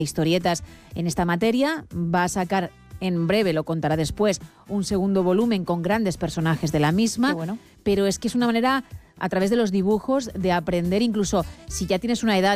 historietas en esta materia. Va a sacar en breve, lo contará después, un segundo volumen con grandes personajes de la misma. Qué bueno. Pero es que es una manera, a través de los dibujos, de aprender, incluso si ya tienes una edad